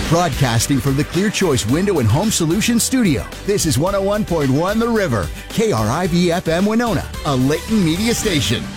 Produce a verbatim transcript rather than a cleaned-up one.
Broadcasting from the Clear Choice Window and Home Solutions Studio, this is one oh one point one The River, K R I V F M Winona, a Layton media station.